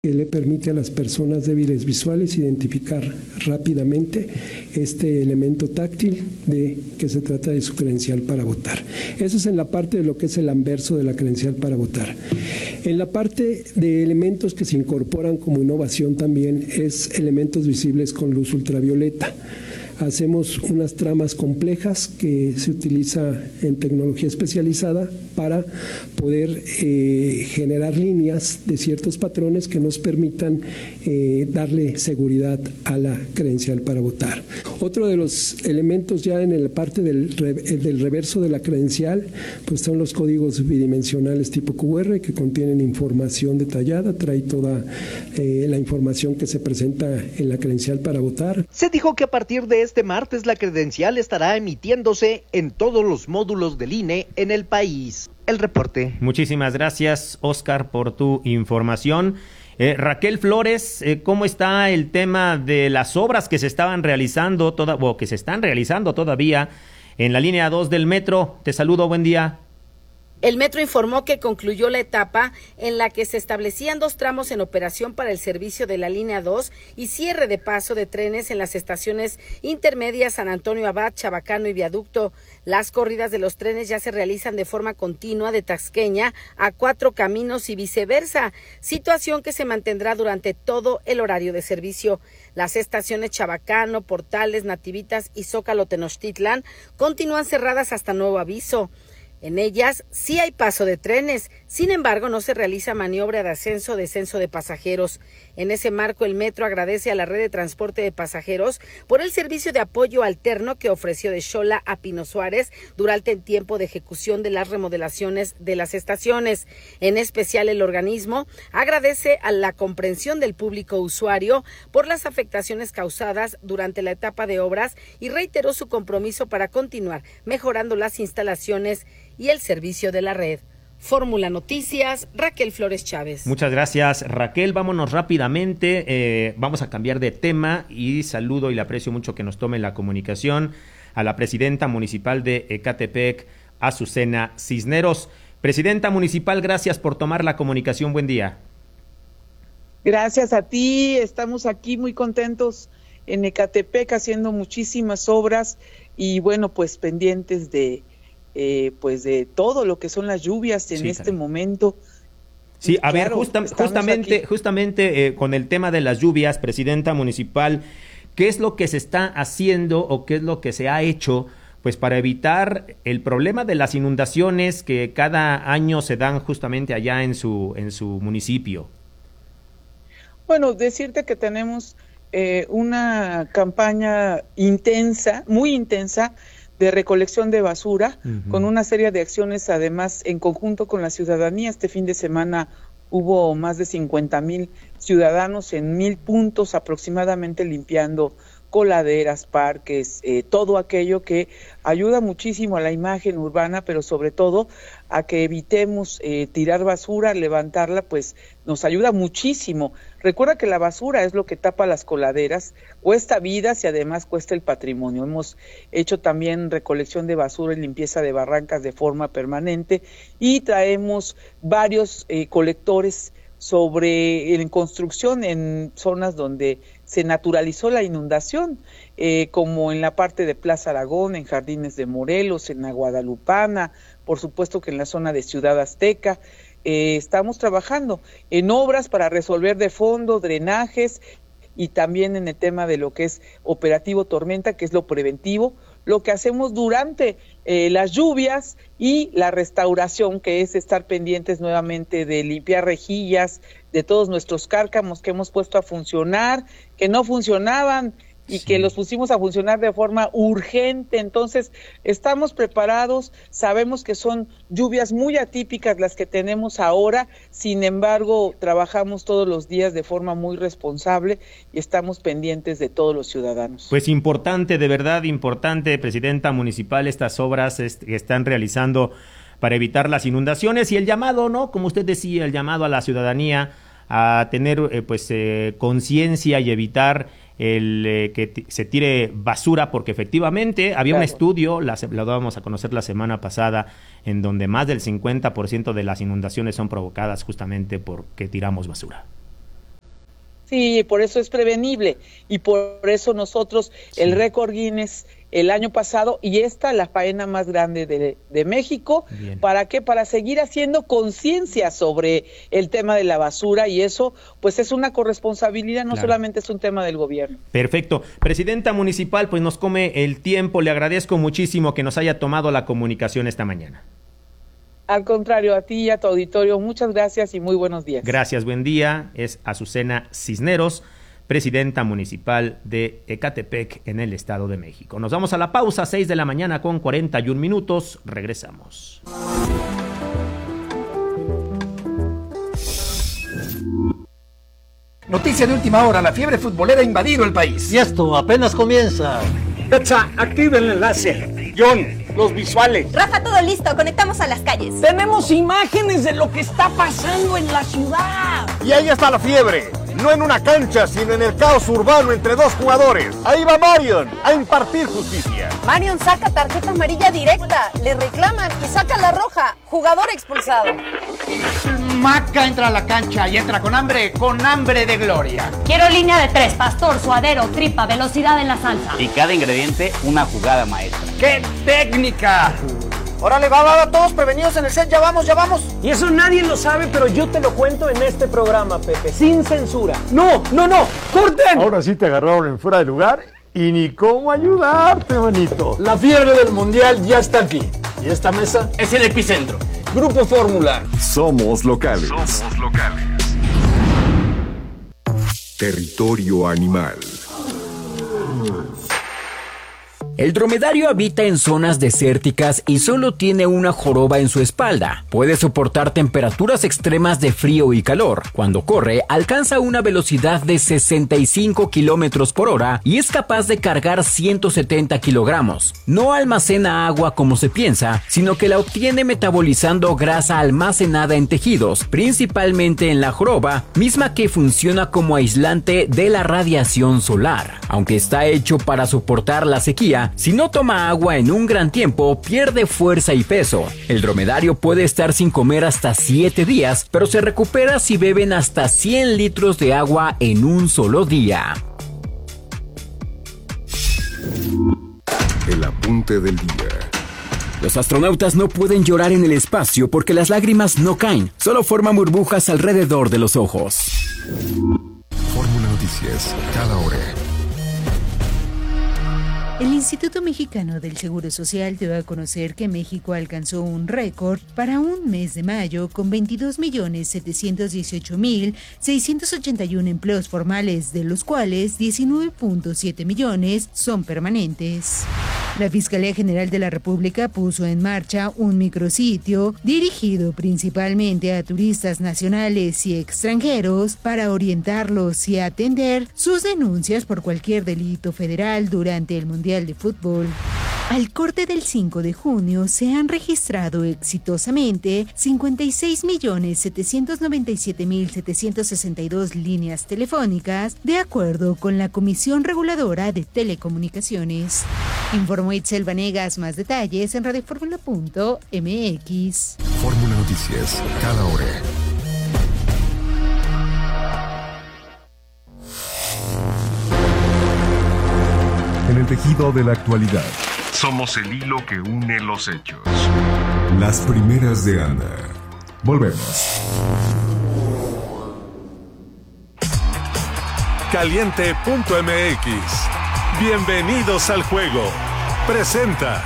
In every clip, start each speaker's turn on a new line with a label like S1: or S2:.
S1: que le permite a las personas débiles visuales identificar rápidamente este elemento táctil de que se trata de su credencial para votar. Eso es en la parte de lo que es el anverso de la credencial para votar. En la parte de elementos que se incorporan como innovación también es elementos visibles con luz ultravioleta. Hacemos unas tramas complejas que se utiliza en tecnología especializada para poder generar líneas de ciertos patrones que nos permitan darle seguridad a la credencial para votar. Otro de los elementos ya en la parte del reverso de la credencial, pues son los códigos bidimensionales tipo QR que contienen información detallada, trae toda la información que se presenta en la credencial para votar.
S2: Se dijo que a partir de este martes la credencial estará emitiéndose en todos los módulos del INE en el país. El reporte.
S3: Muchísimas gracias, Oscar, por tu información. Raquel Flores, ¿cómo está el tema de las obras que se estaban realizando o que se están realizando todavía en la línea 2 del metro? Te saludo, buen día.
S4: El metro informó que concluyó la etapa en la que se establecían 2 tramos en operación para el servicio de la línea 2 y cierre de paso de trenes en las estaciones intermedias San Antonio Abad, Chabacano y Viaducto. Las corridas de los trenes ya se realizan de forma continua de Tasqueña a 4 Caminos y viceversa, situación que se mantendrá durante todo el horario de servicio. Las estaciones Chabacano, Portales, Nativitas y Zócalo Tenochtitlan continúan cerradas hasta nuevo aviso. En ellas sí hay paso de trenes, sin embargo no se realiza maniobra de ascenso o descenso de pasajeros. En ese marco el metro agradece a la red de transporte de pasajeros por el servicio de apoyo alterno que ofreció de Xola a Pino Suárez durante el tiempo de ejecución de las remodelaciones de las estaciones. En especial el organismo agradece a la comprensión del público usuario por las afectaciones causadas durante la etapa de obras y reiteró su compromiso para continuar mejorando las instalaciones y el servicio de la red. Fórmula Noticias, Raquel Flores Chávez.
S3: Muchas gracias, Raquel. Vámonos rápidamente, vamos a cambiar de tema y saludo y le aprecio mucho que nos tome la comunicación a la presidenta municipal de Ecatepec, Azucena Cisneros. Presidenta municipal, gracias por tomar la comunicación. Buen día.
S5: Gracias a ti, estamos aquí muy contentos en Ecatepec haciendo muchísimas obras y bueno, pues pendientes de pues de todo lo que son las lluvias en este momento.
S3: Sí, a ver, justamente con el tema de las lluvias, presidenta municipal, ¿qué es lo que se está haciendo o qué es lo que se ha hecho pues para evitar el problema de las inundaciones que cada año se dan justamente allá en su municipio?
S5: Bueno, decirte que tenemos una campaña intensa, muy intensa, de recolección de basura, con una serie de acciones, además, en conjunto con la ciudadanía. Este fin de semana hubo más de 50,000 ciudadanos en 1,000 puntos aproximadamente limpiando coladeras, parques, todo aquello que ayuda muchísimo a la imagen urbana, pero sobre todo a que evitemos tirar basura, levantarla, pues nos ayuda muchísimo. Recuerda que la basura es lo que tapa las coladeras, cuesta vidas y además cuesta el patrimonio. Hemos hecho también recolección de basura y limpieza de barrancas de forma permanente y traemos varios colectores en construcción en zonas donde se naturalizó la inundación, como en la parte de Plaza Aragón, en Jardines de Morelos, en la Guadalupana, por supuesto que en la zona de Ciudad Azteca. Estamos trabajando en obras para resolver de fondo, drenajes y también en el tema de lo que es operativo tormenta, que es lo preventivo, lo que hacemos durante las lluvias y la restauración, que es estar pendientes nuevamente de limpiar rejillas, de todos nuestros cárcamos que hemos puesto a funcionar, que no funcionaban y que los pusimos a funcionar de forma urgente. Entonces, estamos preparados, sabemos que son lluvias muy atípicas las que tenemos ahora, sin embargo, trabajamos todos los días de forma muy responsable y estamos pendientes de todos los ciudadanos.
S3: Pues importante, de verdad importante, presidenta municipal, estas obras que están realizando para evitar las inundaciones y el llamado, ¿no? Como usted decía, el llamado a la ciudadanía a tener conciencia y evitar que se tire basura, porque efectivamente había un estudio, lo dábamos a conocer la semana pasada, en donde más del 50% de las inundaciones son provocadas justamente porque tiramos basura.
S5: Sí, por eso es prevenible y por eso nosotros el récord Guinness el año pasado y esta la faena más grande de México. Bien. ¿Para qué? Para seguir haciendo conciencia sobre el tema de la basura y eso pues es una corresponsabilidad, no solamente es un tema del gobierno.
S3: Perfecto. Presidenta municipal, pues nos come el tiempo, le agradezco muchísimo que nos haya tomado la comunicación esta mañana.
S5: Al contrario, a ti y a tu auditorio, muchas gracias y muy buenos días.
S3: Gracias, buen día. Es Azucena Cisneros, presidenta municipal de Ecatepec en el Estado de México. Nos vamos a la pausa, 6 de la mañana con 41 minutos. Regresamos.
S6: Noticia de última hora, la fiebre futbolera ha invadido el país.
S7: Y esto apenas comienza.
S8: Petsa, activa el enlace. John, los visuales.
S9: Rafa, todo listo, conectamos a las calles.
S8: Tenemos imágenes de lo que está pasando en la ciudad.
S10: Y ahí está la fiebre. No en una cancha, sino en el caos urbano entre dos jugadores. Ahí va Marion a impartir justicia.
S9: Marion saca tarjeta amarilla directa, le reclaman y saca la roja. Jugador expulsado.
S6: Maca entra a la cancha y entra con hambre de gloria.
S11: Quiero línea de 3, pastor, suadero, tripa, velocidad en la salsa.
S12: Y cada ingrediente una jugada maestra.
S6: ¡Qué técnica!
S8: Órale, va, todos prevenidos en el set, ya vamos.
S13: Y eso nadie lo sabe, pero yo te lo cuento en este programa, Pepe, sin censura. ¡No! ¡Corten!
S10: Ahora sí te agarraron en fuera de lugar y ni cómo ayudarte, manito.
S13: La fiebre del mundial ya está aquí. Y esta mesa
S12: es el epicentro.
S13: Grupo Fórmula.
S14: Somos locales. Territorio animal.
S15: El dromedario habita en zonas desérticas y solo tiene una joroba en su espalda. Puede soportar temperaturas extremas de frío y calor. Cuando corre, alcanza una velocidad de 65 kilómetros por hora y es capaz de cargar 170 kilogramos. No almacena agua como se piensa, sino que la obtiene metabolizando grasa almacenada en tejidos, principalmente en la joroba, misma que funciona como aislante de la radiación solar. Aunque está hecho para soportar la sequía, si no toma agua en un gran tiempo, pierde fuerza y peso. El dromedario puede estar sin comer hasta 7 días, pero se recupera si beben hasta 100 litros de agua en un solo día.
S14: El apunte del día.
S15: Los astronautas no pueden llorar en el espacio porque las lágrimas no caen, solo forman burbujas alrededor de los ojos.
S14: Fórmula Noticias, cada hora.
S16: El Instituto Mexicano del Seguro Social dio a conocer que México alcanzó un récord para un mes de mayo con 22.718.681 empleos formales, de los cuales 19.7 millones son permanentes. La Fiscalía General de la República puso en marcha un micrositio dirigido principalmente a turistas nacionales y extranjeros para orientarlos y atender sus denuncias por cualquier delito federal durante el Mundial de Fútbol. Al corte del 5 de junio se han registrado exitosamente 56.797.762 líneas telefónicas, de acuerdo con la Comisión Reguladora de Telecomunicaciones. Informó Itzel Vanegas. Más detalles en radioformula.mx.
S14: Fórmula Noticias, cada hora. En el tejido de la actualidad. Somos el hilo que une los hechos. Las primeras de Ana. Volvemos.
S17: Caliente.mx. Bienvenidos al juego. Presenta.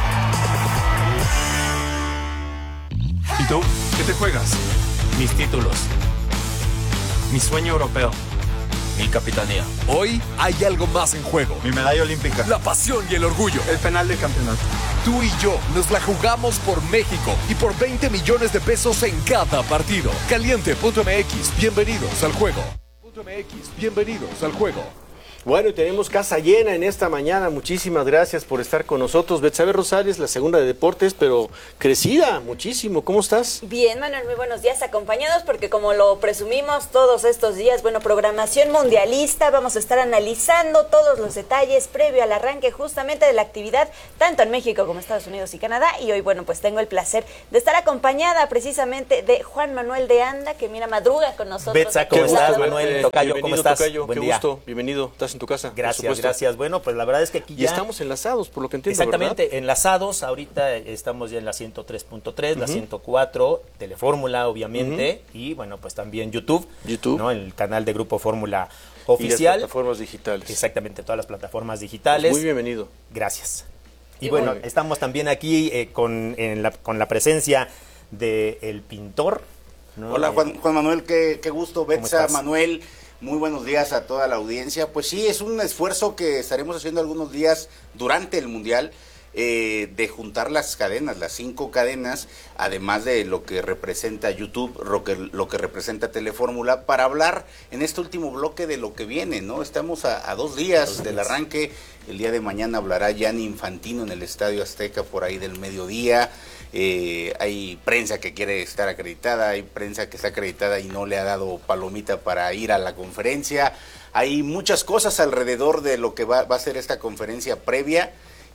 S18: ¿Y tú? ¿Qué te juegas? Mis títulos. Mi sueño europeo. Mi capitanía.
S19: Hoy hay algo más en juego.
S18: Mi medalla olímpica.
S19: La pasión y el orgullo.
S18: El penal de campeonato.
S19: Tú y yo nos la jugamos por México y por 20 millones de pesos en cada partido. Caliente.mx. Bienvenidos al juego. Bienvenidos al juego.
S20: Bueno, y tenemos casa llena en esta mañana. Muchísimas gracias por estar con nosotros. Betsabe Rosales, la segunda de deportes, pero crecida muchísimo. ¿Cómo estás?
S21: Bien, Manuel, muy buenos días, acompañados porque como lo presumimos todos estos días, bueno, programación mundialista, vamos a estar analizando todos los detalles previo al arranque justamente de la actividad, tanto en México como Estados Unidos y Canadá. Y hoy, bueno, pues tengo el placer de estar acompañada precisamente de Juan Manuel de Anda, que mira, madruga con nosotros.
S22: Betsa, ¿cómo estás, Manuel? Tocayo, ¿cómo estás?
S20: Tocayo,
S22: Buen
S20: qué
S22: día.
S20: gusto, bienvenido. ¿Estás en tu casa?
S22: Gracias, gracias. Bueno, pues la verdad es que aquí ya...
S20: Y estamos enlazados, por lo que entiendo,
S22: Exactamente,
S20: ¿verdad?
S22: enlazados. Ahorita estamos ya en la 103.3, la 104, Telefórmula, obviamente, y bueno, pues también YouTube, ¿no? El canal de Grupo Fórmula Oficial.
S20: Y las plataformas digitales.
S22: Exactamente, todas las plataformas digitales.
S20: Pues muy bienvenido.
S22: Gracias. Y bueno, estamos también aquí con la presencia del pintor, ¿no?
S23: Hola, Juan Manuel, qué gusto. Betsa, Manuel, muy buenos días a toda la audiencia. Pues sí, es un esfuerzo que estaremos haciendo algunos días durante el Mundial, de juntar las cadenas, las 5 cadenas, además de lo que representa YouTube, lo que representa Telefórmula, para hablar en este último bloque de lo que viene, ¿no? Estamos a 2 días del arranque. El día de mañana hablará Gianni Infantino en el Estadio Azteca por ahí del mediodía. Hay prensa que quiere estar acreditada, hay prensa que está acreditada y no le ha dado palomita para ir a la conferencia. Hay muchas cosas alrededor de lo que va a ser esta conferencia previa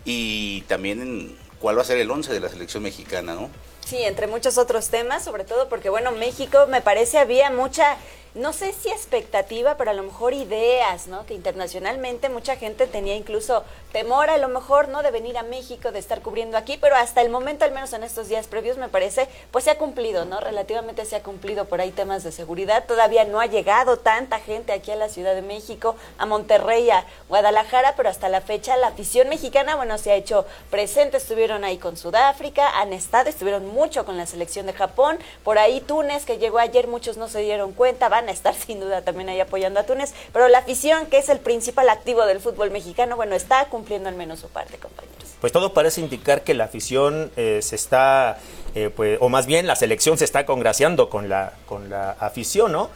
S23: y también cuál va a ser el 11 de la selección mexicana, ¿no?
S21: Sí, entre muchos otros temas, sobre todo porque, bueno, México me parece había mucha, no sé si expectativa, pero a lo mejor ideas, ¿no? Que internacionalmente mucha gente tenía incluso temor a lo mejor, ¿no? De venir a México, de estar cubriendo aquí, pero hasta el momento, al menos en estos días previos, me parece, pues se ha cumplido, ¿no? Relativamente se ha cumplido por ahí temas de seguridad. Todavía no ha llegado tanta gente aquí a la Ciudad de México, a Monterrey, a Guadalajara, pero hasta la fecha la afición mexicana, bueno, se ha hecho presente. Estuvieron ahí con Sudáfrica, estuvieron mucho con la selección de Japón, por ahí Túnez, que llegó ayer, muchos no se dieron cuenta, van a estar sin duda también ahí apoyando a Túnez, pero la afición, que es el principal activo del fútbol mexicano, bueno, está cumpliendo al menos su parte, compañeros.
S22: Pues todo parece indicar que la afición se está, o más bien la selección se está congraciando con la afición, ¿no?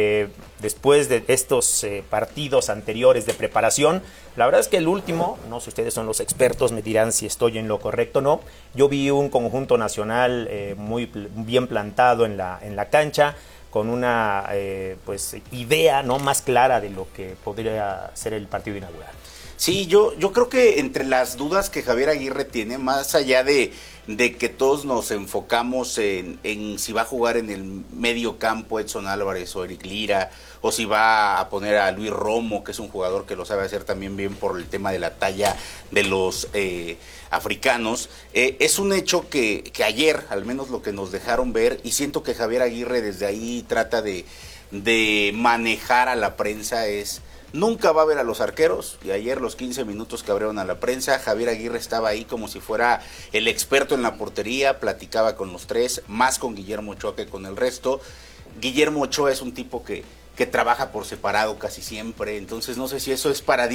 S22: Después de estos partidos anteriores de preparación, la verdad es que el último, no sé, ustedes son los expertos, me dirán si estoy en lo correcto o no, yo vi un conjunto nacional muy bien plantado en la cancha, con una pues idea, ¿no?, más clara de lo que podría ser el partido inaugural.
S23: Sí, yo creo que entre las dudas que Javier Aguirre tiene, más allá de que todos nos enfocamos en si va a jugar en el medio campo Edson Álvarez o Eric Lira, o si va a poner a Luis Romo, que es un jugador que lo sabe hacer también bien por el tema de la talla de los africanos, es un hecho que ayer, al menos lo que nos dejaron ver, y siento que Javier Aguirre desde ahí trata de manejar a la prensa, es... Nunca va a ver a los arqueros, y ayer los 15 minutos que abrieron a la prensa, Javier Aguirre estaba ahí como si fuera el experto en la portería, platicaba con los 3, más con Guillermo Ochoa que con el resto. Guillermo Ochoa es un tipo que trabaja por separado casi siempre, entonces no sé si eso es para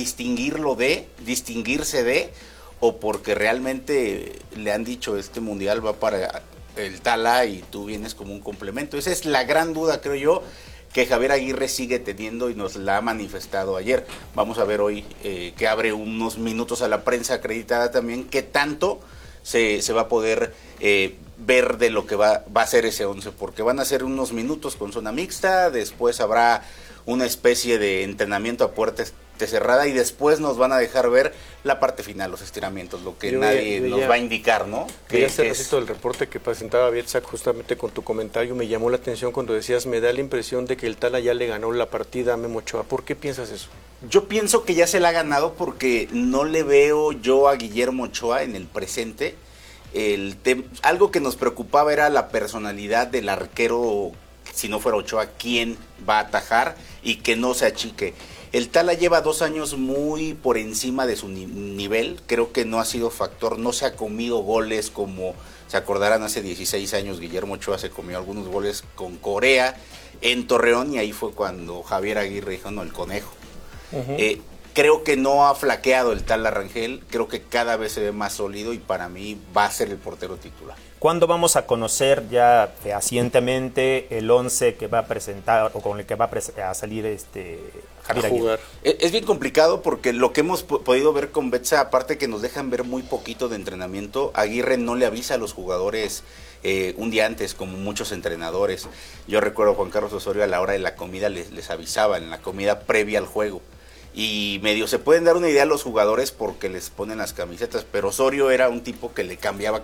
S23: distinguirse de, o porque realmente le han dicho este mundial va para el Tala y tú vienes como un complemento. Esa es la gran duda, creo yo, que Javier Aguirre sigue teniendo y nos la ha manifestado ayer. Vamos a ver hoy que abre unos minutos a la prensa acreditada también, qué tanto se va a poder ver de lo que va a ser ese 11, porque van a ser unos minutos con zona mixta, después habrá una especie de entrenamiento a puerta cerrada y después nos van a dejar ver la parte final, los estiramientos, lo que nadie nos va a indicar, ¿no?
S20: Que hace ratito del reporte que presentaba Betsa justamente con tu comentario, me llamó la atención cuando decías, me da la impresión de que el Tala ya le ganó la partida a Memo Ochoa. ¿Por qué piensas eso?
S23: Yo pienso que ya se la ha ganado porque no le veo yo a Guillermo Ochoa en el presente. Algo que nos preocupaba era la personalidad del arquero, si no fuera Ochoa, quién va a atajar y que no se achique. El Tala lleva 2 años muy por encima de su nivel, creo que no ha sido factor, no se ha comido goles como se acordarán hace 16 años, Guillermo Ochoa se comió algunos goles con Corea en Torreón y ahí fue cuando Javier Aguirre dijo, no, el conejo. Creo que no ha flaqueado el Tala Rangel, creo que cada vez se ve más sólido y para mí va a ser el portero titular.
S22: ¿Cuándo vamos a conocer ya fehacientemente el 11 que va a presentar o con el que va a salir Javier Aguirre?
S23: Es bien complicado porque lo que hemos podido ver con Betsa, aparte que nos dejan ver muy poquito de entrenamiento, Aguirre no le avisa a los jugadores un día antes, como muchos entrenadores. Yo recuerdo a Juan Carlos Osorio a la hora de la comida les avisaba en la comida previa al juego. Y medio se pueden dar una idea a los jugadores porque les ponen las camisetas, pero Osorio era un tipo que le cambiaba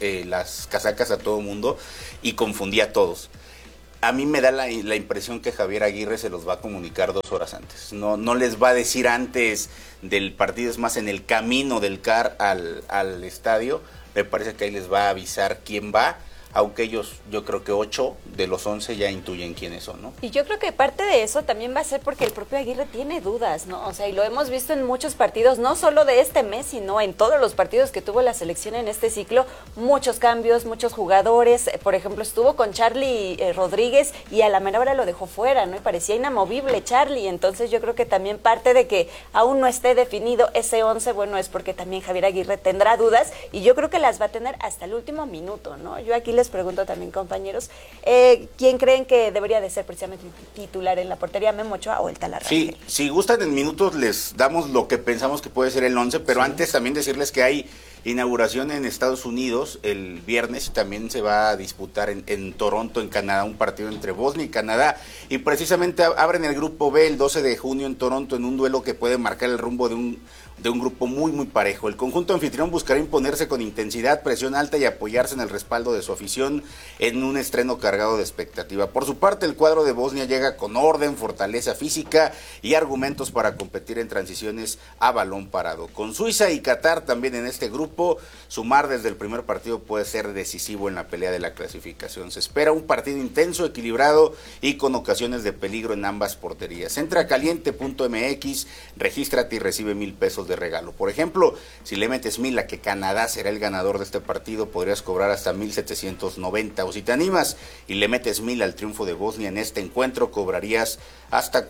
S23: las casacas a todo mundo y confundía a todos. A mí me da la impresión que Javier Aguirre se los va a comunicar 2 horas antes. No les va a decir antes del partido, es más, en el camino del CAR al estadio, me parece que ahí les va a avisar quién va. Aunque ellos, yo creo que 8 de los 11 ya intuyen quiénes son, ¿no?
S21: Y yo creo que parte de eso también va a ser porque el propio Aguirre tiene dudas, ¿no? O sea, y lo hemos visto en muchos partidos, no solo de este mes, sino en todos los partidos que tuvo la selección en este ciclo, muchos cambios, muchos jugadores. Por ejemplo, estuvo con Charlie Rodríguez y a la mera hora lo dejó fuera, ¿no? Y parecía inamovible Charlie. Entonces yo creo que también parte de que aún no esté definido ese 11, bueno, es porque también Javier Aguirre tendrá dudas y yo creo que las va a tener hasta el último minuto, ¿no? Yo aquí les pregunto también, compañeros, ¿quién creen que debería de ser precisamente titular en la portería, Memo Ochoa o el Tala Rangel?
S23: Sí, si gustan en minutos les damos lo que pensamos que puede ser el 11, pero antes también decirles que hay inauguración en Estados Unidos el viernes y también se va a disputar en Toronto, en Canadá, un partido entre Bosnia y Canadá, y precisamente abren el grupo B el 12 de junio en Toronto en un duelo que puede marcar el rumbo de un grupo muy muy parejo. El conjunto anfitrión buscará imponerse con intensidad, presión alta y apoyarse en el respaldo de su afición en un estreno cargado de expectativa. Por su parte, el cuadro de Bosnia llega con orden, fortaleza física y argumentos para competir en transiciones a balón parado. Con Suiza y Qatar también en este grupo, sumar desde el primer partido puede ser decisivo en la pelea de la clasificación. Se espera un partido intenso, equilibrado y con ocasiones de peligro en ambas porterías. Entra a caliente.mx, regístrate y recibe $1,000 de regalo. Por ejemplo, si le metes 1,000 a que Canadá será el ganador de este partido, podrías cobrar hasta 1,790, o si te animas y le metes 1,000 al triunfo de Bosnia en este encuentro, cobrarías hasta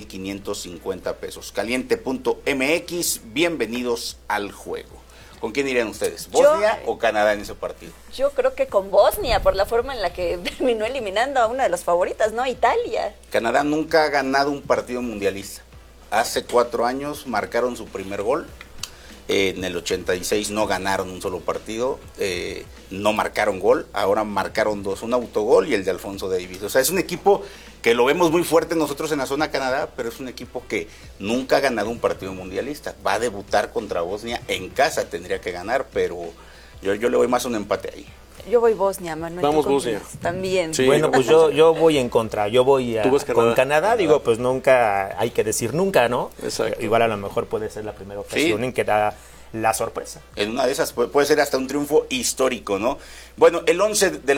S23: 4,550 pesos. Caliente.mx, bienvenidos al juego. ¿Con quién irían ustedes? ¿Bosnia o Canadá en ese partido?
S21: Yo creo que con Bosnia, por la forma en la que terminó eliminando a una de las favoritas, ¿no? Italia.
S23: Canadá nunca ha ganado un partido mundialista. Hace 4 años marcaron su primer gol. En el 86 no ganaron un solo partido, no marcaron gol, ahora marcaron 2, un autogol y el de Alfonso Davies. O sea, es un equipo que lo vemos muy fuerte nosotros en la zona Canadá, pero es un equipo que nunca ha ganado un partido mundialista. Va a debutar contra Bosnia en casa, tendría que ganar, pero yo le voy más a un empate ahí.
S21: Yo voy Bosnia, Manuel.
S20: Vamos Bosnia.
S21: También.
S22: Sí. Bueno, pues yo voy en contra. Yo voy con Canadá. Digo, pues nunca, hay que decir nunca, ¿no? Exacto. Igual a lo mejor puede ser la primera ocasión en que da la sorpresa.
S23: En una de esas puede ser hasta un triunfo histórico, ¿no? Bueno, el 11 de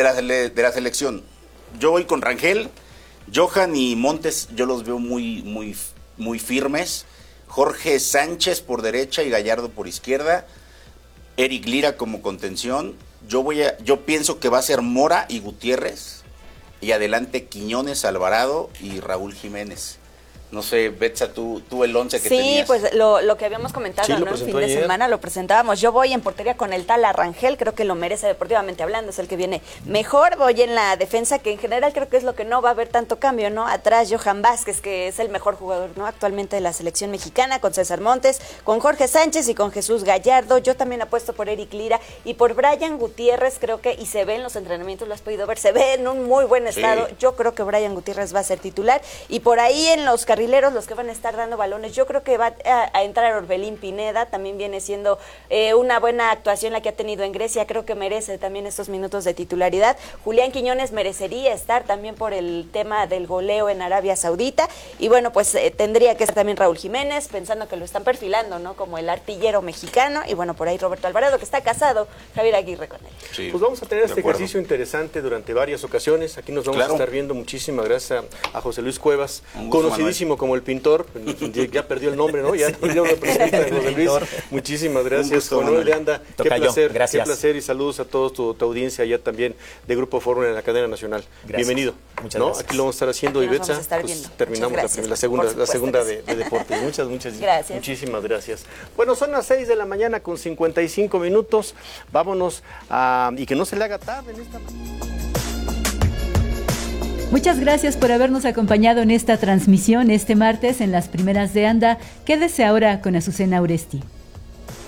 S23: la selección. Yo voy con Rangel, Johan y Montes. Yo los veo muy firmes. Jorge Sánchez por derecha y Gallardo por izquierda. Eric Lira como contención. Yo pienso que va a ser Mora y Gutiérrez, y adelante Quiñones, Alvarado y Raúl Jiménez. No sé, Betsa, tú el 11 que tenías.
S21: Sí, pues lo que habíamos comentado, ¿no? El fin de semana lo presentábamos. Yo voy en portería con el Tala Rangel, creo que lo merece deportivamente hablando, es el que viene mejor. Voy en la defensa, que en general creo que es lo que no va a haber tanto cambio, ¿no? Atrás Johan Vázquez, que es el mejor jugador, ¿no? Actualmente de la selección mexicana, con César Montes, con Jorge Sánchez y con Jesús Gallardo. Yo también apuesto por Eric Lira y por Brian Gutiérrez, creo que, y se ve en los entrenamientos, lo has podido ver, se ve en un muy buen estado. Sí. Yo creo que Brian Gutiérrez va a ser titular, y por ahí en los carrileros, los que van a estar dando balones, yo creo que va a entrar Orbelín Pineda, también viene siendo una buena actuación la que ha tenido en Grecia, creo que merece también estos minutos de titularidad. Julián Quiñones merecería estar también por el tema del goleo en Arabia Saudita, y bueno, pues tendría que estar también Raúl Jiménez, pensando que lo están perfilando, ¿no? Como el artillero mexicano, y bueno, por ahí Roberto Alvarado, que está casado, Javier Aguirre con él.
S20: Sí, pues vamos a tener este ejercicio interesante durante varias ocasiones. Aquí nos vamos a estar viendo. Muchísimas gracias a José Luis Cuevas, conocidísimo famosísimo como el pintor, ya perdió el nombre, ¿no? Ya no representa a José Luis. Muchísimas gracias, Manuel de Anda. Qué placer,
S22: gracias.
S20: Qué placer y saludos a todos tu audiencia allá también de Grupo Fórmula en la cadena nacional.
S22: Gracias.
S20: Bienvenido.
S22: Muchas gracias.
S20: Aquí lo vamos a estar haciendo, Ivetza. Pues terminamos la segunda de deportes. Muchas
S21: gracias.
S20: Muchísimas gracias. Bueno, son las 6 de la mañana con 55 minutos. Vámonos y que no se le haga tarde en esta.
S1: Muchas gracias por habernos acompañado en esta transmisión este martes en las primeras de Anda. Quédese ahora con Azucena Uresti.